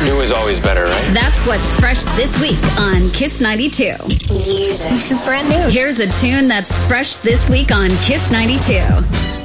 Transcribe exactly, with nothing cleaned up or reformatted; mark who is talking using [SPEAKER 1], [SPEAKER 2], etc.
[SPEAKER 1] New is always better, right?
[SPEAKER 2] That's what's fresh this week on Kiss ninety-two.
[SPEAKER 3] Music. This is brand new.
[SPEAKER 2] Here's a tune that's fresh this week on Kiss ninety-two.